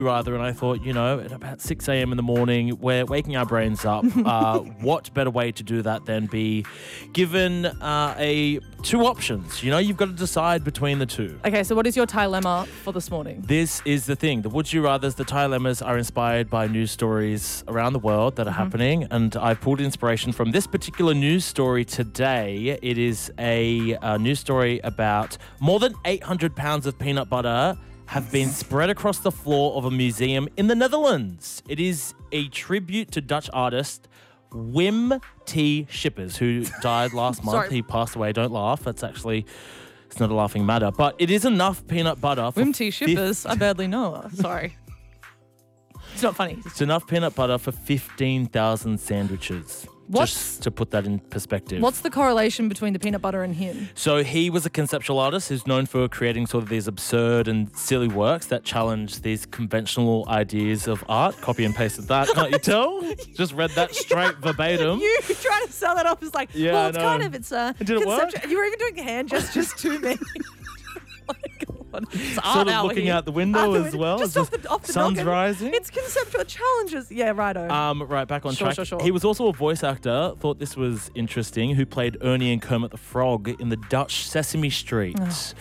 rather, and I thought, at about 6 a.m. in the morning, we're waking our brains up. What better way to do that than be given two options? You've got to decide between the two. Okay, so what is your dilemma for this morning? This is the thing. The Would You Rathers, the dilemmas are inspired by news stories around the world that are happening, and I pulled inspiration from this particular news story today. It is a news story about more than 800 pounds of peanut butter have been spread across the floor of a museum in the Netherlands. It is a tribute to Dutch artist Wim T. Schippers, who died last month. He passed away. Don't laugh. It's not a laughing matter. But it is enough peanut butter for Wim T. Schippers? I barely know her. Sorry. It's not funny. It's enough peanut butter for 15,000 sandwiches. Just to put that in perspective. What's the correlation between the peanut butter and him? So he was a conceptual artist who's known for creating sort of these absurd and silly works that challenge these conventional ideas of art. Copy and pasted that, can't you tell? Just read that straight verbatim. You trying to sell that off as like, yeah, well, it's kind of, Did it work? You were even doing hand gestures to me. Sort of looking out the window as well. Just off the sun's noggin. rising. It's conceptual challenges. Yeah, righto. Right, back on track. Sure. He was also a voice actor, thought this was interesting, who played Ernie and Kermit the Frog in the Dutch Sesame Street.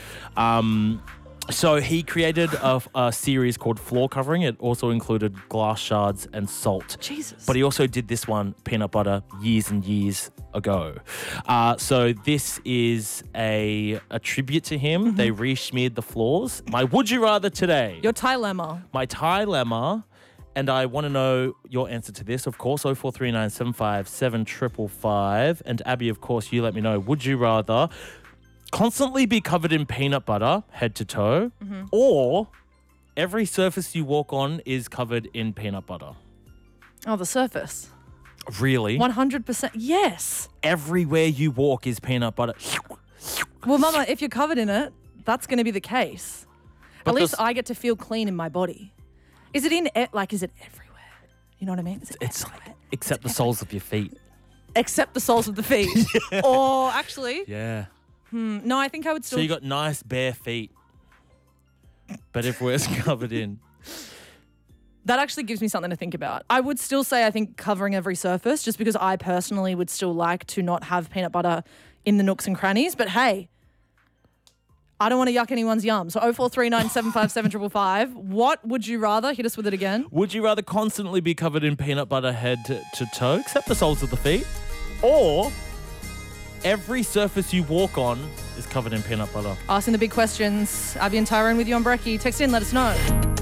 So he created a series called Floor Covering. It also included glass shards and salt. Jesus. But he also did this one, peanut butter, years and years ago. So this is a tribute to him. They re-smeared the floors. My Would You Rather today. Your dilemma. My dilemma, and I want to know your answer to this, of course, 0439 757 555. And Abby, of course, you let me know. Would you rather constantly be covered in peanut butter, head to toe, or every surface you walk on is covered in peanut butter? Oh, the surface. Really? 100%. Yes. Everywhere you walk is peanut butter. Well, Mama, if you're covered in it, that's going to be the case. But at least I get to feel clean in my body. Is it is it everywhere? You know what I mean? It's like, except the soles of your feet. Except the soles of the feet. Yeah. Or actually, Yeah. no, I think I would still. So you got nice bare feet, but everywhere's covered in. That actually gives me something to think about. I would still say I think covering every surface, just because I personally would still like to not have peanut butter in the nooks and crannies. But hey, I don't want to yuck anyone's yum. So 0439 757 555. What would you rather? Hit us with it again. Would you rather constantly be covered in peanut butter head to toe, except the soles of the feet, or every surface you walk on is covered in peanut butter? Asking the big questions. Abby and Tyrone with you on Brekkie. Text in, let us know.